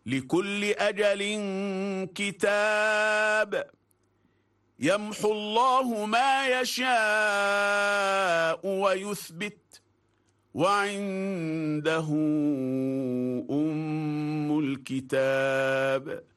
لكل أجل كتاب يمحو الله ما يشاء ويثبت وعنده أم الكتاب.